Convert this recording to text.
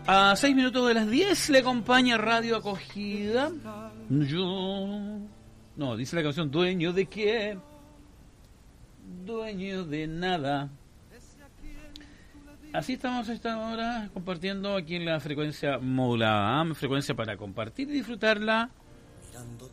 A 6 minutos de las 10 le acompaña Radio Acogida. Yo... No, dice la canción, ¿dueño de qué? Dueño de nada. Así estamos a esta hora compartiendo aquí en la frecuencia modulada, frecuencia para compartir y disfrutarla